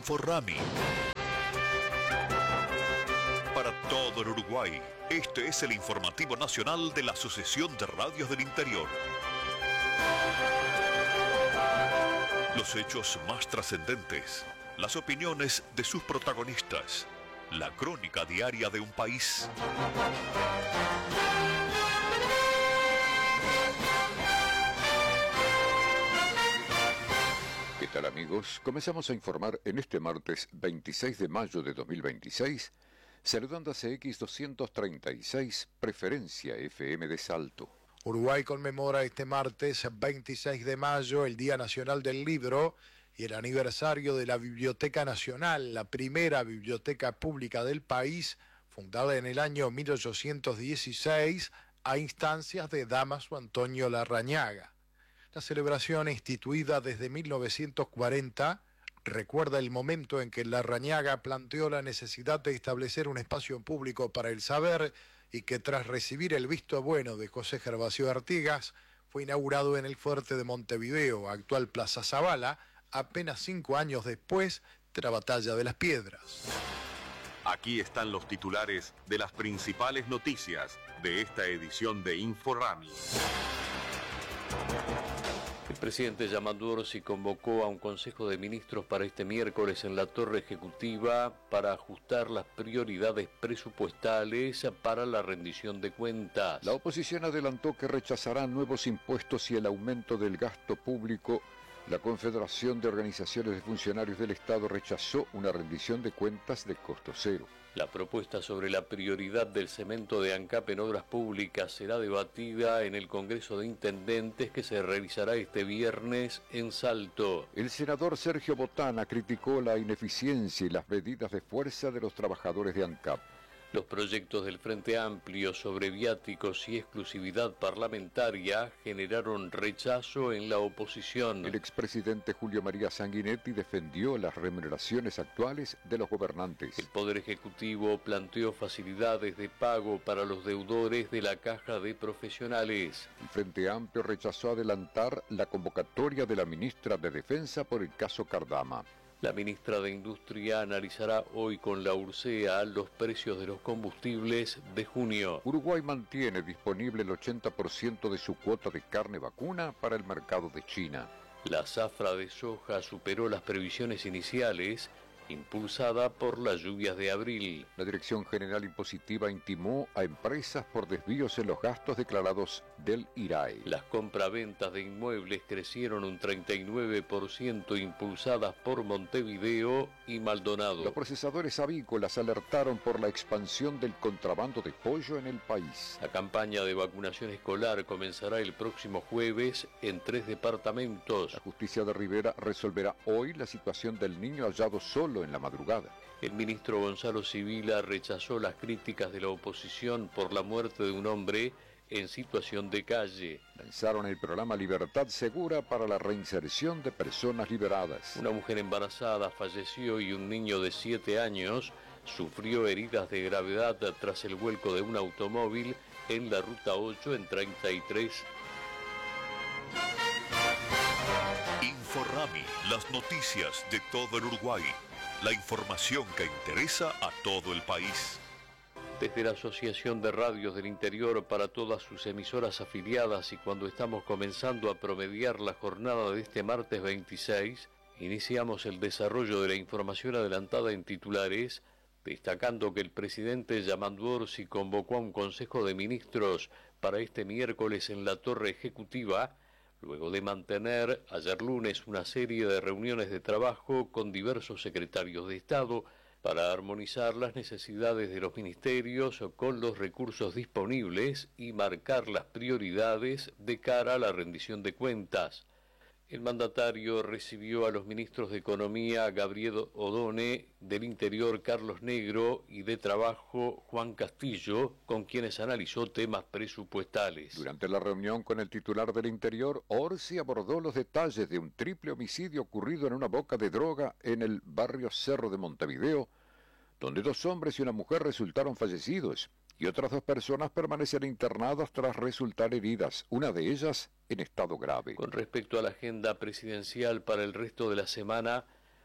Inforrami. Para todo el Uruguay, este es el informativo nacional de la Asociación de Radios del Interior. Los hechos más trascendentes, las opiniones de sus protagonistas, la crónica diaria de un país. ¿Qué tal, amigos? Comenzamos a informar en este martes 26 de mayo de 2026, saludando a CX 236, Preferencia FM de Salto. Uruguay conmemora este martes 26 de mayo el Día Nacional del Libro y el aniversario de la Biblioteca Nacional, la primera biblioteca pública del país, fundada en el año 1816 a instancias de Dámaso Antonio Larrañaga. La celebración, instituida desde 1940, recuerda el momento en que Larrañaga planteó la necesidad de establecer un espacio público para el saber y que tras recibir el visto bueno de José Gervasio Artigas, fue inaugurado en el Fuerte de Montevideo, actual Plaza Zabala, apenas 5 años después de la Batalla de las Piedras. Aquí están los titulares de las principales noticias de esta edición de Inforrami. El presidente Yamandu Orsi convocó a un Consejo de Ministros para este miércoles en la Torre Ejecutiva para ajustar las prioridades presupuestales para la rendición de cuentas. La oposición adelantó que rechazará nuevos impuestos y el aumento del gasto público. La Confederación de Organizaciones de Funcionarios del Estado rechazó una rendición de cuentas de costo cero. La propuesta sobre la prioridad del cemento de ANCAP en obras públicas será debatida en el Congreso de Intendentes que se realizará este viernes en Salto. El senador Sergio Botana criticó la ineficiencia y las medidas de fuerza de los trabajadores de ANCAP. Los proyectos del Frente Amplio sobre viáticos y exclusividad parlamentaria generaron rechazo en la oposición. El expresidente Julio María Sanguinetti defendió las remuneraciones actuales de los gobernantes. El Poder Ejecutivo planteó facilidades de pago para los deudores de la Caja de Profesionales. El Frente Amplio rechazó adelantar la convocatoria de la ministra de Defensa por el caso Cardama. La ministra de Industria analizará hoy con la URSEA los precios de los combustibles de junio. Uruguay mantiene disponible el 80% de su cuota de carne vacuna para el mercado de China. La zafra de soja superó las previsiones iniciales, impulsada por las lluvias de abril. La Dirección General Impositiva intimó a empresas por desvíos en los gastos declarados del IRAE. Las compraventas de inmuebles crecieron un 39%, impulsadas por Montevideo y Maldonado. Los procesadores avícolas alertaron por la expansión del contrabando de pollo en el país. La campaña de vacunación escolar comenzará el próximo jueves en 3 departamentos. La justicia de Rivera resolverá hoy la situación del niño hallado solo en la madrugada. El ministro Gonzalo Sibila rechazó las críticas de la oposición por la muerte de un hombre en situación de calle. Lanzaron el programa Libertad Segura para la reinserción de personas liberadas. Una mujer embarazada falleció y un niño de 7 años sufrió heridas de gravedad tras el vuelco de un automóvil en la Ruta 8 en 33. Inforrami, las noticias de todo el Uruguay. La información que interesa a todo el país. Desde la Asociación de Radios del Interior para todas sus emisoras afiliadas y cuando estamos comenzando a promediar la jornada de este martes 26, iniciamos el desarrollo de la información adelantada en titulares, destacando que el presidente Yamandu Orsi convocó a un Consejo de Ministros para este miércoles en la Torre Ejecutiva, luego de mantener ayer lunes una serie de reuniones de trabajo con diversos secretarios de Estado para armonizar las necesidades de los ministerios con los recursos disponibles y marcar las prioridades de cara a la rendición de cuentas. El mandatario recibió a los ministros de Economía Gabriel Odone, del Interior Carlos Negro y de Trabajo Juan Castillo, con quienes analizó temas presupuestales. Durante la reunión con el titular del Interior, Orsi abordó los detalles de un triple homicidio ocurrido en una boca de droga en el barrio Cerro de Montevideo, donde 2 hombres y una mujer resultaron fallecidos y otras 2 personas permanecen internadas tras resultar heridas, una de ellas en estado grave. Con respecto a la agenda presidencial para el resto de la semana,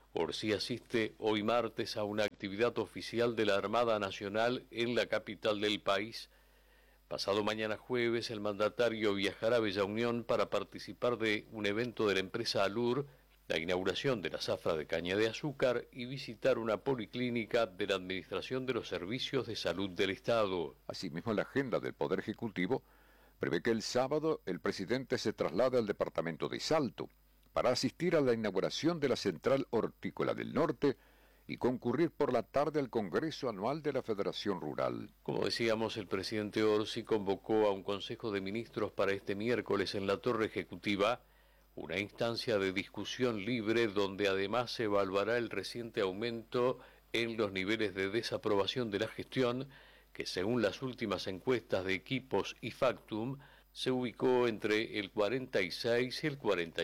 Orsi asiste hoy martes a una actividad oficial de la Armada Nacional en la capital del país. Pasado mañana jueves, el mandatario viajará a Bella Unión para participar de un evento de la empresa Alur, la inauguración de la zafra de caña de azúcar y visitar una policlínica de la Administración de los Servicios de Salud del Estado. Asimismo, la agenda del Poder Ejecutivo prevé que el sábado el presidente se traslade al departamento de Salto para asistir a la inauguración de la Central Hortícola del Norte y concurrir por la tarde al Congreso Anual de la Federación Rural. Como decíamos, el presidente Orsi convocó a un Consejo de Ministros para este miércoles en la Torre Ejecutiva, una instancia de discusión libre donde además se evaluará el reciente aumento en los niveles de desaprobación de la gestión, que según las últimas encuestas de Equipos y Factum, se ubicó entre el 46 y el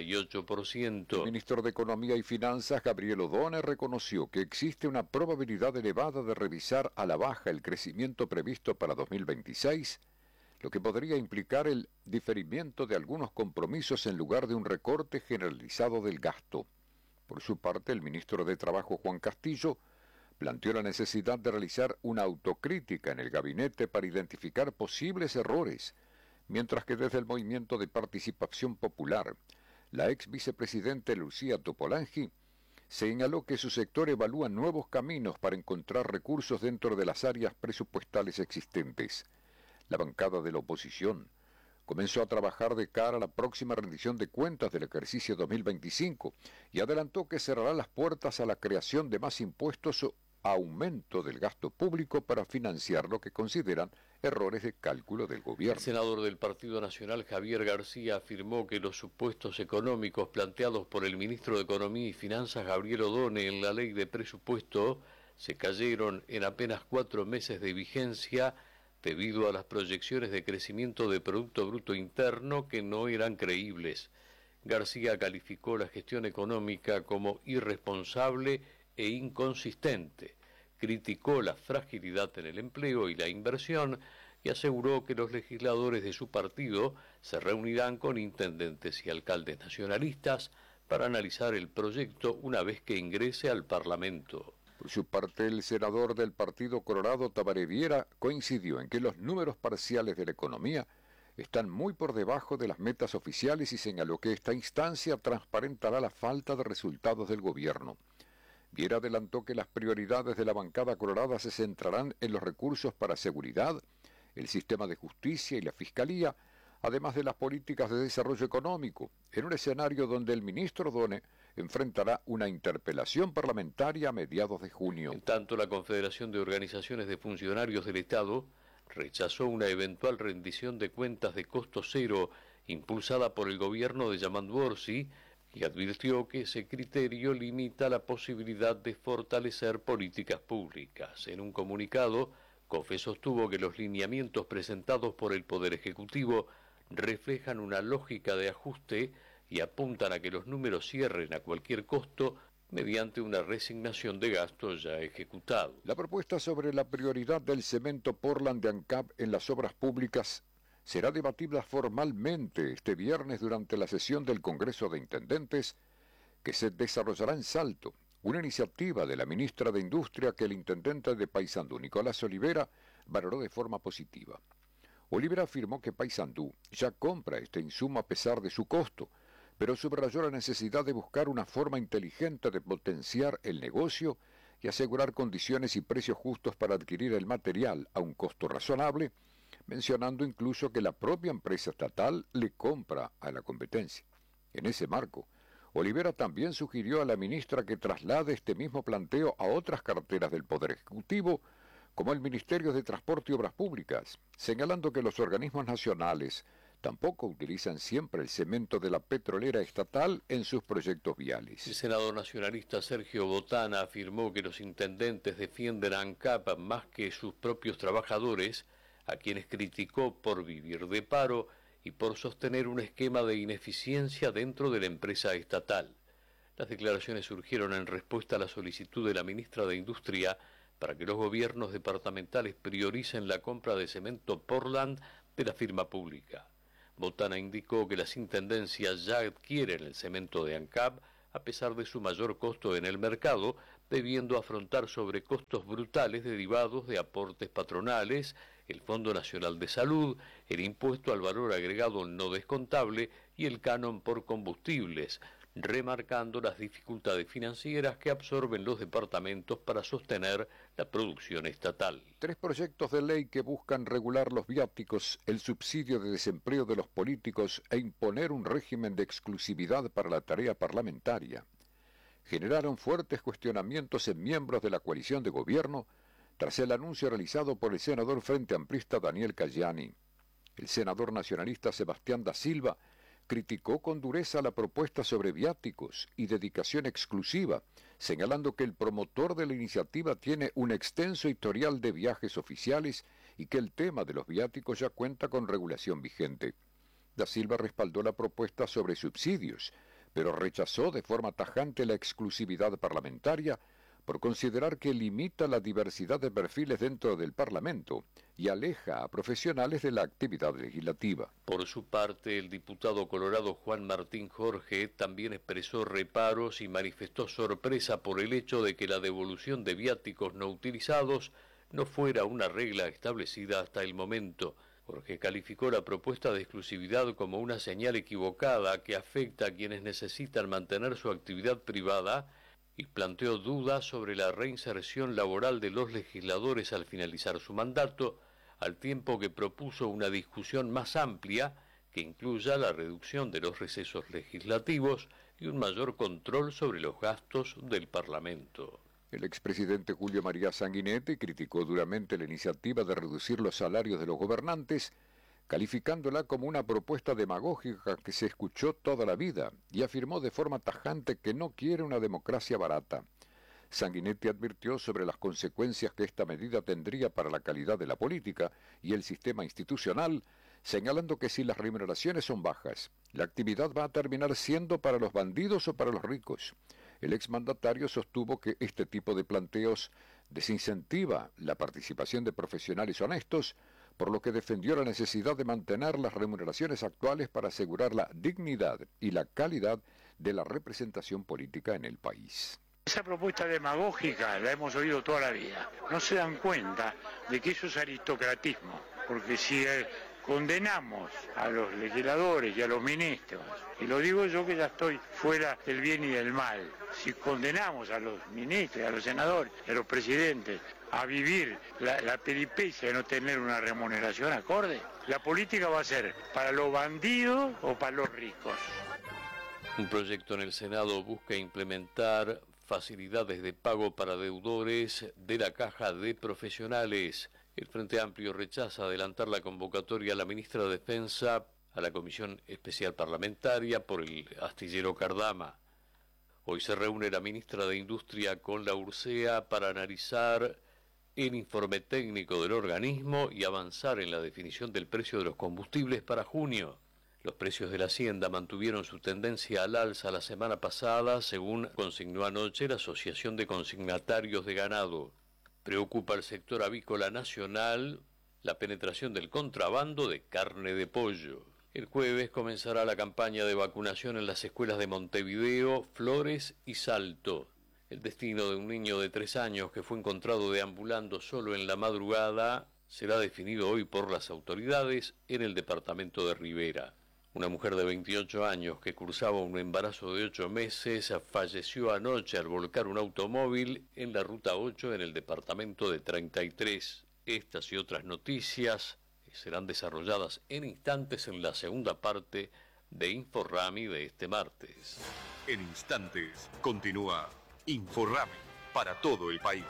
48%. El ministro de Economía y Finanzas, Gabriel Odone, reconoció que existe una probabilidad elevada de revisar a la baja el crecimiento previsto para 2026, lo que podría implicar el diferimiento de algunos compromisos en lugar de un recorte generalizado del gasto. Por su parte, el ministro de Trabajo, Juan Castillo, planteó la necesidad de realizar una autocrítica en el gabinete para identificar posibles errores, mientras que desde el Movimiento de Participación Popular, la ex vicepresidente Lucía Topolangi señaló que su sector evalúa nuevos caminos para encontrar recursos dentro de las áreas presupuestales existentes. La bancada de la oposición comenzó a trabajar de cara a la próxima rendición de cuentas del ejercicio 2025 y adelantó que cerrará las puertas a la creación de más impuestos o aumento del gasto público para financiar lo que consideran errores de cálculo del gobierno. El senador del Partido Nacional, Javier García, afirmó que los supuestos económicos planteados por el ministro de Economía y Finanzas, Gabriel Odone, en la ley de presupuesto, se cayeron en apenas 4 meses de vigencia debido a las proyecciones de crecimiento de Producto Bruto Interno que no eran creíbles. García calificó la gestión económica como irresponsable e inconsistente, criticó la fragilidad en el empleo y la inversión y aseguró que los legisladores de su partido se reunirán con intendentes y alcaldes nacionalistas para analizar el proyecto una vez que ingrese al Parlamento. Por su parte, el senador del Partido Colorado, Tabaré Viera, coincidió en que los números parciales de la economía están muy por debajo de las metas oficiales y señaló que esta instancia transparentará la falta de resultados del gobierno. Viera adelantó que las prioridades de la bancada colorada se centrarán en los recursos para seguridad, el sistema de justicia y la fiscalía, además de las políticas de desarrollo económico, en un escenario donde el ministro Odone enfrentará una interpelación parlamentaria a mediados de junio. En tanto, la Confederación de Organizaciones de Funcionarios del Estado rechazó una eventual rendición de cuentas de costo cero impulsada por el gobierno de Yamandu Orsi, y advirtió que ese criterio limita la posibilidad de fortalecer políticas públicas. En un comunicado, COFE sostuvo que los lineamientos presentados por el Poder Ejecutivo reflejan una lógica de ajuste y apuntan a que los números cierren a cualquier costo mediante una resignación de gastos ya ejecutado. La propuesta sobre la prioridad del cemento Portland de ANCAP en las obras públicas será debatida formalmente este viernes durante la sesión del Congreso de Intendentes que se desarrollará en Salto, una iniciativa de la ministra de Industria que el intendente de Paysandú, Nicolás Olivera, valoró de forma positiva. Olivera afirmó que Paysandú ya compra este insumo a pesar de su costo, pero subrayó la necesidad de buscar una forma inteligente de potenciar el negocio y asegurar condiciones y precios justos para adquirir el material a un costo razonable, mencionando incluso que la propia empresa estatal le compra a la competencia. En ese marco, Olivera también sugirió a la ministra que traslade este mismo planteo a otras carteras del Poder Ejecutivo, como el Ministerio de Transporte y Obras Públicas, señalando que los organismos nacionales tampoco utilizan siempre el cemento de la petrolera estatal en sus proyectos viales. El senador nacionalista Sergio Botana afirmó que los intendentes defienden a ANCAP más que sus propios trabajadores, a quienes criticó por vivir de paro y por sostener un esquema de ineficiencia dentro de la empresa estatal. Las declaraciones surgieron en respuesta a la solicitud de la ministra de Industria para que los gobiernos departamentales prioricen la compra de cemento Portland de la firma pública. Botana indicó que las intendencias ya adquieren el cemento de ANCAP a pesar de su mayor costo en el mercado, debiendo afrontar sobrecostos brutales derivados de aportes patronales, el Fondo Nacional de Salud, el impuesto al valor agregado no descontable y el canon por combustibles, remarcando las dificultades financieras que absorben los departamentos para sostener la producción estatal. 3 proyectos de ley que buscan regular los viáticos, el subsidio de desempleo de los políticos e imponer un régimen de exclusividad para la tarea parlamentaria generaron fuertes cuestionamientos en miembros de la coalición de gobierno tras el anuncio realizado por el senador Frente Amplista Daniel Cayani. El senador nacionalista Sebastián da Silva criticó con dureza la propuesta sobre viáticos y dedicación exclusiva, señalando que el promotor de la iniciativa tiene un extenso historial de viajes oficiales y que el tema de los viáticos ya cuenta con regulación vigente. Da Silva respaldó la propuesta sobre subsidios, pero rechazó de forma tajante la exclusividad parlamentaria por considerar que limita la diversidad de perfiles dentro del Parlamento y aleja a profesionales de la actividad legislativa. Por su parte, el diputado colorado Juan Martín Jorge también expresó reparos y manifestó sorpresa por el hecho de que la devolución de viáticos no utilizados no fuera una regla establecida hasta el momento. Jorge calificó la propuesta de exclusividad como una señal equivocada que afecta a quienes necesitan mantener su actividad privada y planteó dudas sobre la reinserción laboral de los legisladores al finalizar su mandato, al tiempo que propuso una discusión más amplia que incluya la reducción de los recesos legislativos y un mayor control sobre los gastos del Parlamento. El expresidente Julio María Sanguinetti criticó duramente la iniciativa de reducir los salarios de los gobernantes, calificándola como una propuesta demagógica que se escuchó toda la vida, y afirmó de forma tajante que no quiere una democracia barata. Sanguinetti advirtió sobre las consecuencias que esta medida tendría para la calidad de la política y el sistema institucional, señalando que si las remuneraciones son bajas, la actividad va a terminar siendo para los bandidos o para los ricos. El exmandatario sostuvo que este tipo de planteos desincentiva la participación de profesionales honestos, por lo que defendió la necesidad de mantener las remuneraciones actuales para asegurar la dignidad y la calidad de la representación política en el país. Esa propuesta demagógica la hemos oído toda la vida. No se dan cuenta de que eso es aristocratismo, porque si condenamos a los legisladores y a los ministros, y lo digo yo que ya estoy fuera del bien y del mal, si condenamos a los ministros, a los senadores, a los presidentes a vivir la peripecia de no tener una remuneración acorde, la política va a ser para los bandidos o para los ricos. Un proyecto en el Senado busca implementar facilidades de pago para deudores de la Caja de Profesionales. El Frente Amplio rechaza adelantar la convocatoria a la ministra de Defensa a la Comisión Especial Parlamentaria por el astillero Cardama. Hoy se reúne la ministra de Industria con la URSEA para analizar el informe técnico del organismo y avanzar en la definición del precio de los combustibles para junio. Los precios de la hacienda mantuvieron su tendencia al alza la semana pasada, según consignó anoche la Asociación de Consignatarios de Ganado. Preocupa al sector avícola nacional la penetración del contrabando de carne de pollo. El jueves comenzará la campaña de vacunación en las escuelas de Montevideo, Flores y Salto. El destino de un niño de 3 años que fue encontrado deambulando solo en la madrugada será definido hoy por las autoridades en el departamento de Rivera. Una mujer de 28 años que cursaba un embarazo de 8 meses falleció anoche al volcar un automóvil en la Ruta 8 en el departamento de 33. Estas y otras noticias serán desarrolladas en instantes en la segunda parte de InfoRami de este martes. En instantes continúa InfoRami para todo el país.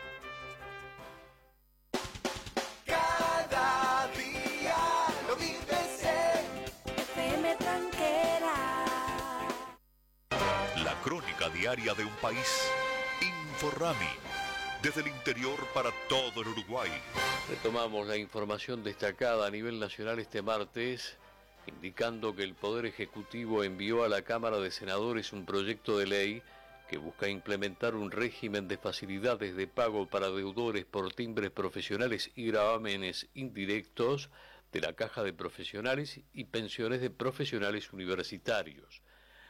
Cada día lo vives en FM Tranquera. La crónica diaria de un país. InfoRami. Desde el interior para todo el Uruguay. Retomamos la información destacada a nivel nacional este martes, indicando que el Poder Ejecutivo envió a la Cámara de Senadores un proyecto de ley que busca implementar un régimen de facilidades de pago para deudores por timbres profesionales y gravámenes indirectos de la Caja de Profesionales y pensiones de profesionales universitarios.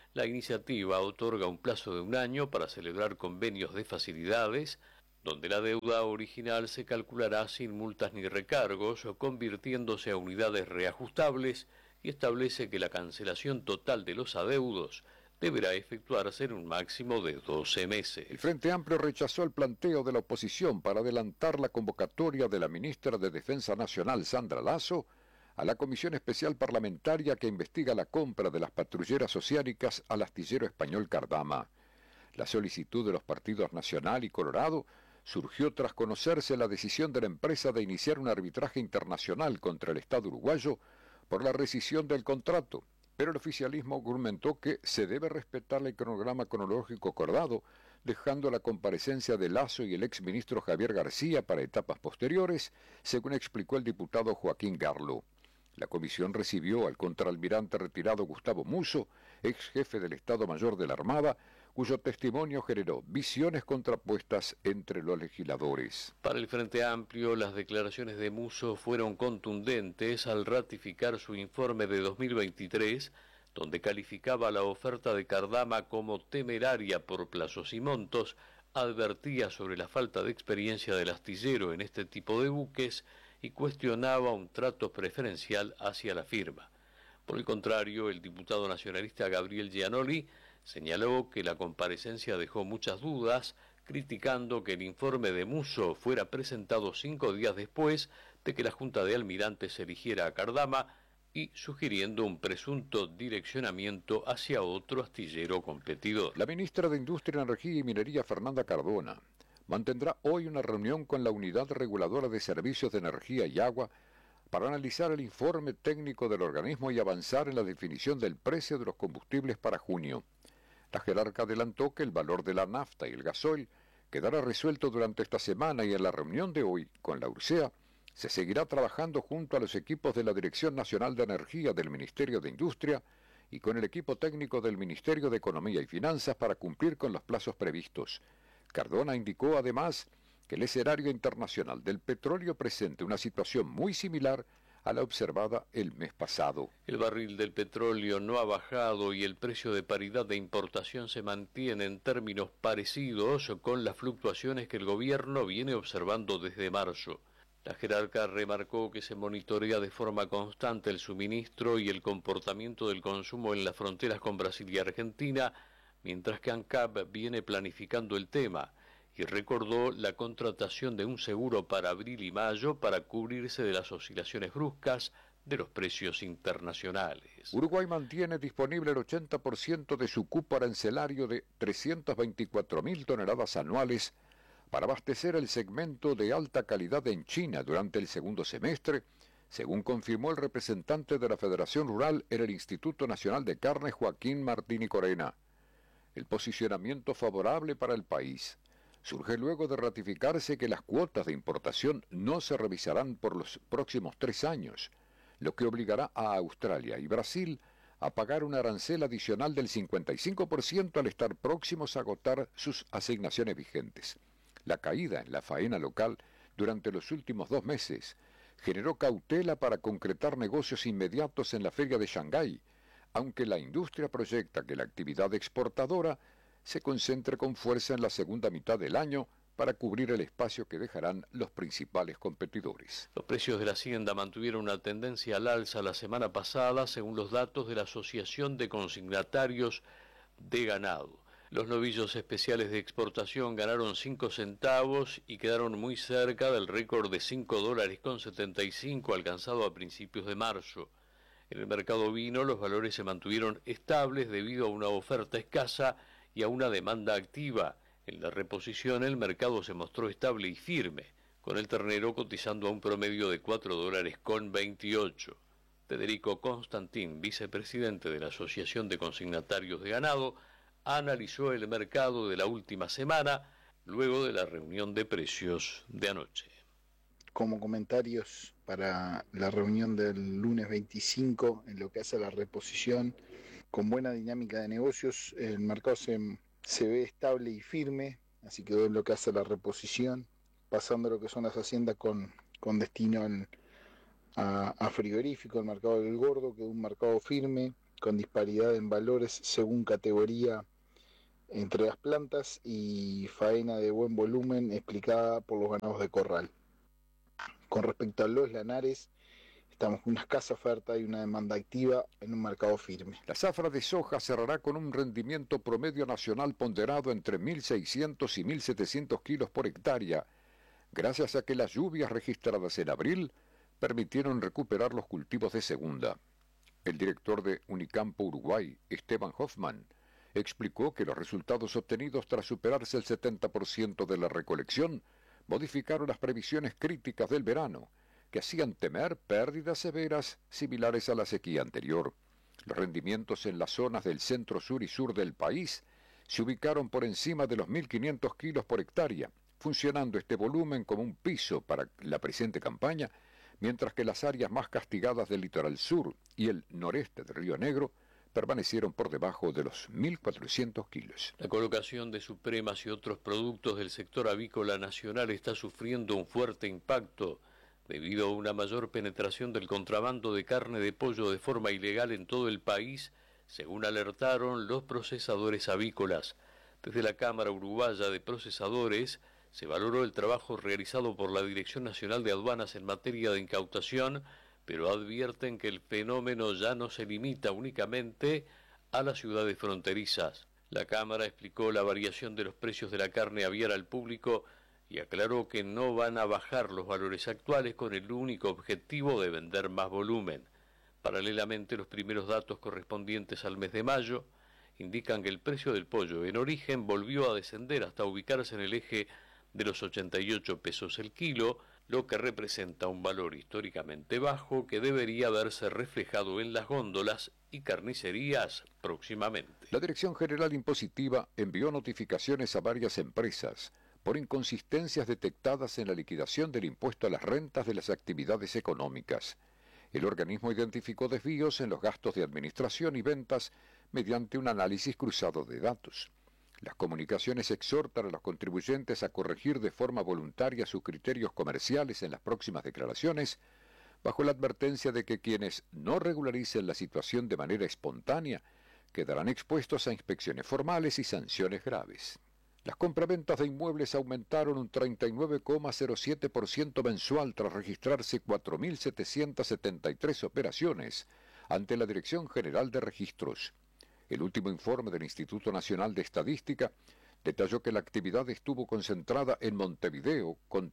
La iniciativa otorga un plazo de 1 año para celebrar convenios de facilidades, donde la deuda original se calculará sin multas ni recargos, o convirtiéndose a unidades reajustables, y establece que la cancelación total de los adeudos deberá efectuarse en un máximo de 12 meses. El Frente Amplio rechazó el planteo de la oposición para adelantar la convocatoria de la ministra de Defensa Nacional, Sandra Lasso, a la Comisión Especial Parlamentaria que investiga la compra de las patrulleras oceánicas al astillero español Cardama. La solicitud de los partidos Nacional y Colorado surgió tras conocerse la decisión de la empresa de iniciar un arbitraje internacional contra el Estado uruguayo por la rescisión del contrato, pero el oficialismo argumentó que se debe respetar el cronograma cronológico acordado, dejando la comparecencia de Lasso y el exministro Javier García para etapas posteriores, según explicó el diputado Joaquín Garlo. La comisión recibió al contraalmirante retirado Gustavo Musso, ex jefe del Estado Mayor de la Armada, cuyo testimonio generó visiones contrapuestas entre los legisladores. Para el Frente Amplio, las declaraciones de Musso fueron contundentes al ratificar su informe de 2023, donde calificaba la oferta de Cardama como temeraria por plazos y montos, advertía sobre la falta de experiencia del astillero en este tipo de buques y cuestionaba un trato preferencial hacia la firma. Por el contrario, el diputado nacionalista Gabriel Gianoli señaló que la comparecencia dejó muchas dudas, criticando que el informe de Musso fuera presentado 5 días después de que la Junta de Almirantes eligiera a Cardama y sugiriendo un presunto direccionamiento hacia otro astillero competidor. La ministra de Industria, Energía y Minería, Fernanda Cardona, mantendrá hoy una reunión con la Unidad Reguladora de Servicios de Energía y Agua para analizar el informe técnico del organismo y avanzar en la definición del precio de los combustibles para junio. La jerarca adelantó que el valor de la nafta y el gasoil quedará resuelto durante esta semana y en la reunión de hoy con la URSEA se seguirá trabajando junto a los equipos de la Dirección Nacional de Energía del Ministerio de Industria y con el equipo técnico del Ministerio de Economía y Finanzas para cumplir con los plazos previstos. Cardona indicó además que el escenario internacional del petróleo presenta una situación muy similar a la observada el mes pasado. El barril del petróleo no ha bajado y el precio de paridad de importación se mantiene en términos parecidos con las fluctuaciones que el gobierno viene observando desde marzo. La jerarca remarcó que se monitorea de forma constante el suministro y el comportamiento del consumo en las fronteras con Brasil y Argentina, mientras que ANCAP viene planificando el tema, y recordó la contratación de un seguro para abril y mayo para cubrirse de las oscilaciones bruscas de los precios internacionales. Uruguay mantiene disponible el 80% de su cupo arancelario de 324.000 toneladas anuales para abastecer el segmento de alta calidad en China durante el segundo semestre, según confirmó el representante de la Federación Rural en el Instituto Nacional de Carne, Joaquín Martín y Corena. El posicionamiento favorable para el país surge luego de ratificarse que las cuotas de importación no se revisarán por los próximos 3 años, lo que obligará a Australia y Brasil a pagar un arancel adicional del 55% al estar próximos a agotar sus asignaciones vigentes. La caída en la faena local durante los últimos 2 meses generó cautela para concretar negocios inmediatos en la feria de Shanghái, aunque la industria proyecta que la actividad exportadora se concentre con fuerza en la segunda mitad del año para cubrir el espacio que dejarán los principales competidores. Los precios de la hacienda mantuvieron una tendencia al alza la semana pasada, según los datos de la Asociación de Consignatarios de Ganado. Los novillos especiales de exportación ganaron 5 centavos y quedaron muy cerca del récord de $5.75 alcanzado a principios de marzo. En el mercado ovino los valores se mantuvieron estables debido a una oferta escasa y a una demanda activa. En la reposición el mercado se mostró estable y firme, con el ternero cotizando a un promedio de $4.28. Federico Constantín, vicepresidente de la Asociación de Consignatarios de Ganado, analizó el mercado de la última semana luego de la reunión de precios de anoche. Como comentarios para la reunión del lunes 25, en lo que hace a la reposición, con buena dinámica de negocios, el mercado se ve estable y firme, así que en lo que hace a la reposición, pasando a lo que son las haciendas con destino a frigorífico, el mercado del gordo, que es un mercado firme, con disparidad en valores según categoría entre las plantas y faena de buen volumen explicada por los ganados de corral. Con respecto a los lanares, estamos con una escasa oferta y una demanda activa en un mercado firme. La zafra de soja cerrará con un rendimiento promedio nacional ponderado entre 1.600 y 1.700 kilos por hectárea, gracias a que las lluvias registradas en abril permitieron recuperar los cultivos de segunda. El director de Unicampo Uruguay, Esteban Hoffman, explicó que los resultados obtenidos tras superarse el 70% de la recolección modificaron las previsiones críticas del verano, que hacían temer pérdidas severas similares a la sequía anterior. Los rendimientos en las zonas del centro, sur y sur del país se ubicaron por encima de los 1.500 kilos por hectárea, funcionando este volumen como un piso para la presente campaña, mientras que las áreas más castigadas del litoral sur y el noreste del Río Negro permanecieron por debajo de los 1.400 kilos. La colocación de supremas y otros productos del sector avícola nacional está sufriendo un fuerte impacto debido a una mayor penetración del contrabando de carne de pollo de forma ilegal en todo el país, según alertaron los procesadores avícolas. Desde la Cámara Uruguaya de Procesadores se valoró el trabajo realizado por la Dirección Nacional de Aduanas en materia de incautación, pero advierten que el fenómeno ya no se limita únicamente a las ciudades fronterizas. La Cámara explicó la variación de los precios de la carne aviar al público y aclaró que no van a bajar los valores actuales con el único objetivo de vender más volumen. Paralelamente, los primeros datos correspondientes al mes de mayo indican que el precio del pollo en origen volvió a descender hasta ubicarse en el eje de los 88 pesos el kilo, lo que representa un valor históricamente bajo que debería verse reflejado en las góndolas y carnicerías próximamente. La Dirección General Impositiva envió notificaciones a varias empresas por inconsistencias detectadas en la liquidación del impuesto a las rentas de las actividades económicas. El organismo identificó desvíos en los gastos de administración y ventas mediante un análisis cruzado de datos. Las comunicaciones exhortan a los contribuyentes a corregir de forma voluntaria sus criterios comerciales en las próximas declaraciones, bajo la advertencia de que quienes no regularicen la situación de manera espontánea quedarán expuestos a inspecciones formales y sanciones graves. Las compraventas de inmuebles aumentaron un 39,07% mensual tras registrarse 4.773 operaciones ante la Dirección General de Registros. El último informe del Instituto Nacional de Estadística detalló que la actividad estuvo concentrada en Montevideo con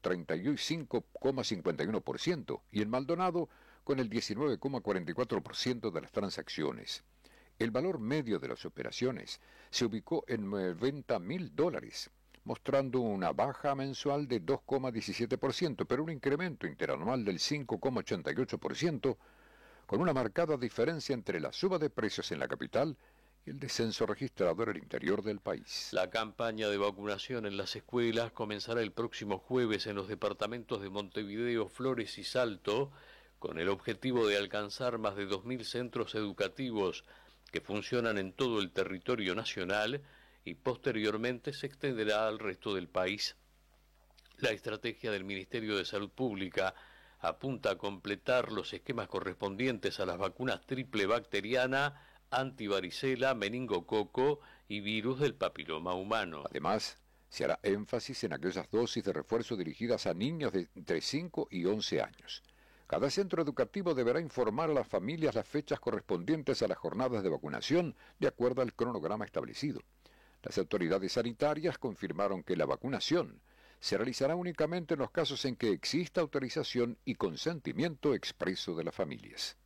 35,51% y en Maldonado con el 19,44% de las transacciones. El valor medio de las operaciones se ubicó en $90.000, mostrando una baja mensual de 2,17%, pero un incremento interanual del 5,88%, con una marcada diferencia entre la suba de precios en la capital y el descenso registrado en el interior del país. La campaña de vacunación en las escuelas comenzará el próximo jueves en los departamentos de Montevideo, Flores y Salto, con el objetivo de alcanzar más de 2.000 centros educativos que funcionan en todo el territorio nacional y posteriormente se extenderá al resto del país. La estrategia del Ministerio de Salud Pública apunta a completar los esquemas correspondientes a las vacunas triple bacteriana, antivaricela, meningococo y virus del papiloma humano. Además, se hará énfasis en aquellas dosis de refuerzo dirigidas a niños de entre 5 y 11 años. Cada centro educativo deberá informar a las familias las fechas correspondientes a las jornadas de vacunación de acuerdo al cronograma establecido. Las autoridades sanitarias confirmaron que la vacunación se realizará únicamente en los casos en que exista autorización y consentimiento expreso de las familias.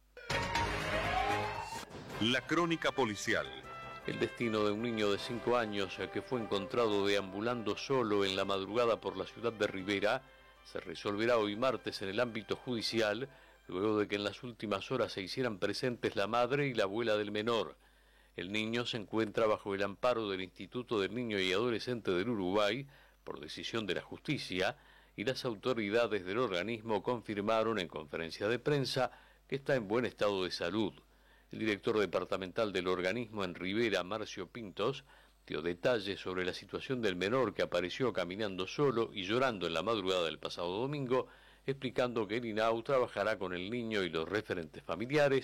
La crónica policial. El destino de un niño de 5 años que fue encontrado deambulando solo en la madrugada por la ciudad de Rivera se resolverá hoy martes en el ámbito judicial, luego de que en las últimas horas se hicieran presentes la madre y la abuela del menor. El niño se encuentra bajo el amparo del Instituto del Niño y Adolescente del Uruguay, por decisión de la justicia, y las autoridades del organismo confirmaron en conferencia de prensa que está en buen estado de salud. El director departamental del organismo en Rivera, Marcio Pintos, dio detalles sobre la situación del menor que apareció caminando solo y llorando en la madrugada del pasado domingo, explicando que el INAU trabajará con el niño y los referentes familiares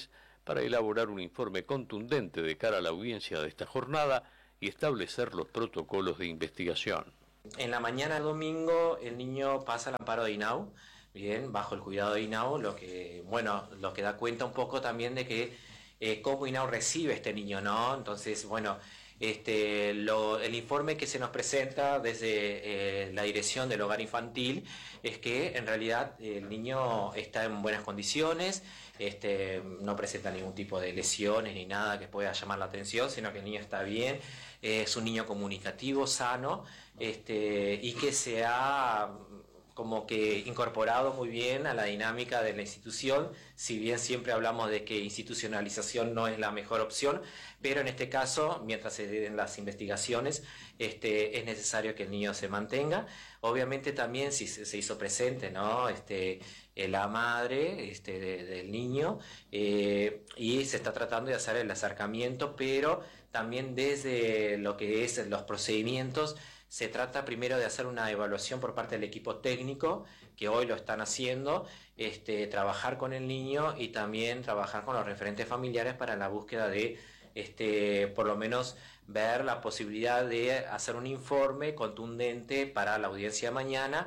para elaborar un informe contundente de cara a la audiencia de esta jornada y establecer los protocolos de investigación. En la mañana del domingo el niño pasa al amparo de INAU, bien, bajo el cuidado de INAU, lo que da cuenta un poco también de que cómo INAU recibe a este niño, ¿no? Entonces, bueno, el informe que se nos presenta desde la dirección del hogar infantil es que en realidad el niño está en buenas condiciones, no presenta ningún tipo de lesiones ni nada que pueda llamar la atención, sino que el niño está bien, es un niño comunicativo, sano, y que se ha como que incorporado muy bien a la dinámica de la institución, si bien siempre hablamos de que institucionalización no es la mejor opción, pero en este caso, mientras se den las investigaciones, es necesario que el niño se mantenga. Obviamente también si se hizo presente, ¿no? La madre del niño, y se está tratando de hacer el acercamiento, pero también desde lo que es los procedimientos, se trata primero de hacer una evaluación por parte del equipo técnico, que hoy lo están haciendo, trabajar con el niño y también trabajar con los referentes familiares para la búsqueda de, por lo menos, ver la posibilidad de hacer un informe contundente para la audiencia de mañana